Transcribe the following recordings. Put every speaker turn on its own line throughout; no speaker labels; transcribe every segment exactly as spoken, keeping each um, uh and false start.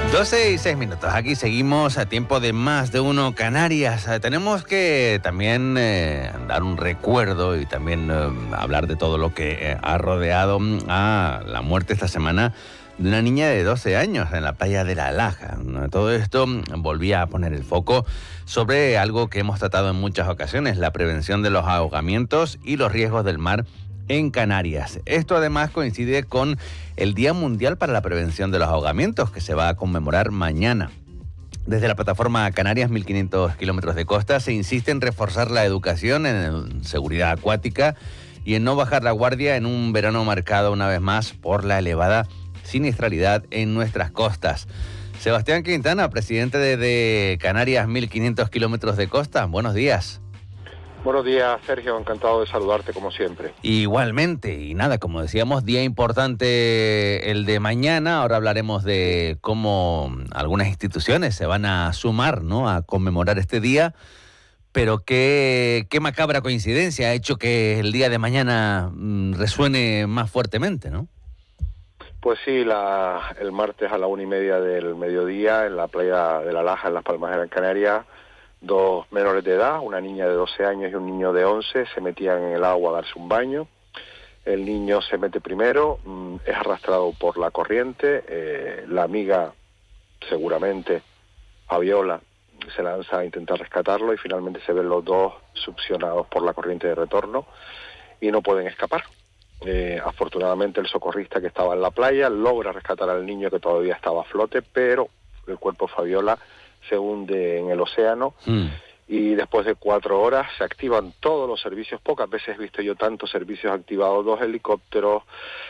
doce y seis minutos. Aquí seguimos a tiempo de Más de Uno Canarias. Eh, tenemos que también eh, dar un recuerdo y también eh, hablar de todo lo que eh, ha rodeado a la muerte esta semana de una niña de doce años en la playa de La Laja. Todo esto volvía a poner el foco sobre algo que hemos tratado en muchas ocasiones, la prevención de los ahogamientos y los riesgos del mar en Canarias. Esto además coincide con el Día Mundial para la Prevención de los Ahogamientos, que se va a conmemorar mañana. Desde la plataforma Canarias mil quinientos kilómetros de costa se insiste en reforzar la educación en seguridad acuática y en no bajar la guardia en un verano marcado una vez más por la elevada siniestralidad en nuestras costas. Sebastián Quintana, presidente de, de Canarias mil quinientos kilómetros de costa, buenos días.
Buenos días, Sergio, encantado de saludarte como siempre.
Igualmente, y nada, como decíamos, día importante el de mañana. Ahora hablaremos de cómo algunas instituciones se van a sumar, ¿no?, a conmemorar este día, pero qué, qué macabra coincidencia ha hecho que el día de mañana mmm, resuene más fuertemente, ¿no?
Pues sí, la, el martes a la una y media del mediodía en la playa de La Laja, en Las Palmas de Gran Canaria, dos menores de edad, una niña de doce años y un niño de once, se metían en el agua a darse un baño. El niño se mete primero, es arrastrado por la corriente, eh, la amiga, seguramente, Fabiola, se lanza a intentar rescatarlo y finalmente se ven los dos succionados por la corriente de retorno y no pueden escapar. Eh, afortunadamente el socorrista que estaba en la playa logra rescatar al niño que todavía estaba a flote, pero el cuerpo de Fabiola se hunde en el océano mm. y después de cuatro horas se activan todos los servicios. Pocas veces he visto yo tantos servicios activados, dos helicópteros,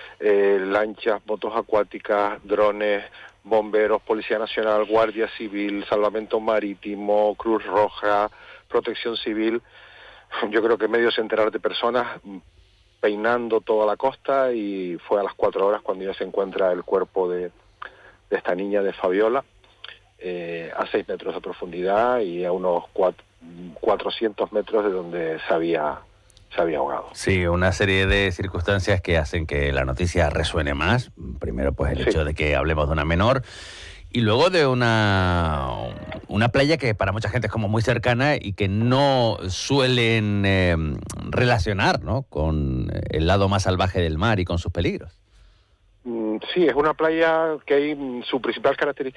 eh, lanchas, motos acuáticas, drones, bomberos, Policía Nacional, Guardia Civil, Salvamento Marítimo, Cruz Roja, Protección Civil. Yo creo que medio centenar de personas peinando toda la costa, y fue a las cuatro horas cuando ya se encuentra el cuerpo de, de esta niña, de Fabiola, Eh, a seis metros de profundidad y a unos cuatro, cuatrocientos metros de donde se había, se había ahogado.
Sí, una serie de circunstancias que hacen que la noticia resuene más. Primero, pues el sí. hecho de que hablemos de una menor, y luego de una, una playa que para mucha gente es como muy cercana y que no suelen eh, relacionar, ¿no?, con el lado más salvaje del mar y con sus peligros.
Sí, es una playa que hay, su principal característica